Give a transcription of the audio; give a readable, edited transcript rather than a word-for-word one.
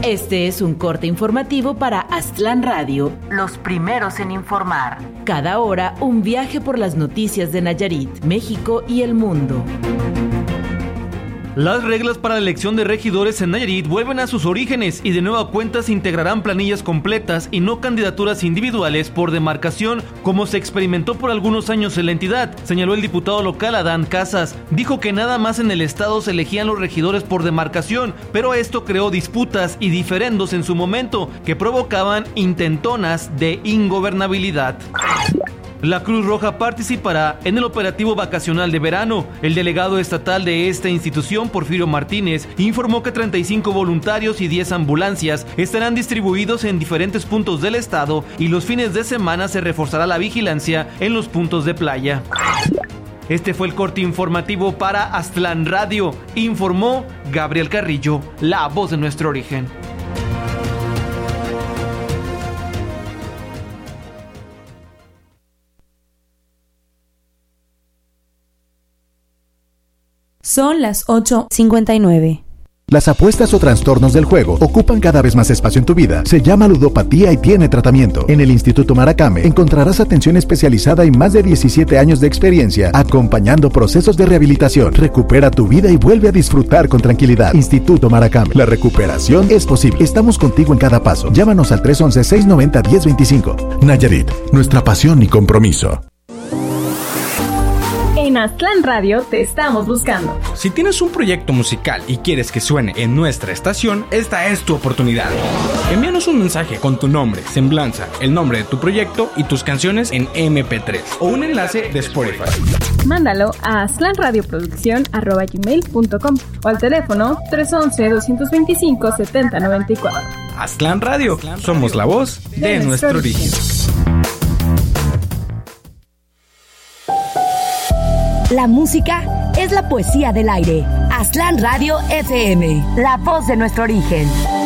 Este es un corte informativo para Aztlán Radio, los primeros en informar. Cada hora, un viaje por las noticias de Nayarit, México y el mundo. Las reglas para la elección de regidores en Nayarit vuelven a sus orígenes y de nueva cuenta se integrarán planillas completas y no candidaturas individuales por demarcación, como se experimentó por algunos años en la entidad, señaló el diputado local Adán Casas. Dijo que nada más en el estado se elegían los regidores por demarcación, pero esto creó disputas y diferendos en su momento que provocaban intentonas de ingobernabilidad. La Cruz Roja participará en el operativo vacacional de verano. El delegado estatal de esta institución, Porfirio Martínez, informó que 35 voluntarios y 10 ambulancias estarán distribuidos en diferentes puntos del estado y los fines de semana se reforzará la vigilancia en los puntos de playa. Este fue el corte informativo para Aztlán Radio. Informó Gabriel Carrillo, la voz de nuestro origen. Son las 8:59. Las apuestas o trastornos del juego ocupan cada vez más espacio en tu vida. Se llama ludopatía y tiene tratamiento. En el Instituto Maracame encontrarás atención especializada y más de 17 años de experiencia acompañando procesos de rehabilitación. Recupera tu vida y vuelve a disfrutar con tranquilidad. Instituto Maracame. La recuperación es posible. Estamos contigo en cada paso. Llámanos al 311-690-1025. Nayarit, nuestra pasión y compromiso. En Aztlán Radio te estamos buscando. Si tienes un proyecto musical y quieres que suene en nuestra estación, esta es tu oportunidad. Envíanos un mensaje con tu nombre, semblanza, el nombre de tu proyecto y tus canciones en MP3 o un enlace de Spotify. Mándalo a aztlanradioproducción@gmail.com o al teléfono 311-225-7094. Aztlán Radio, somos la voz de nuestro origen. La música es la poesía del aire. Aztlán Radio FM, la voz de nuestro origen.